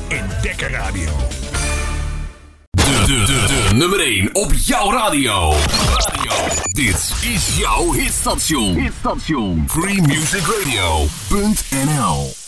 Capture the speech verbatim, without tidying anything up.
Entdekker Radio. De, de, de, de nummer één op jouw radio. radio. Dit is jouw hitstation. Hitstation. free music radio punt n l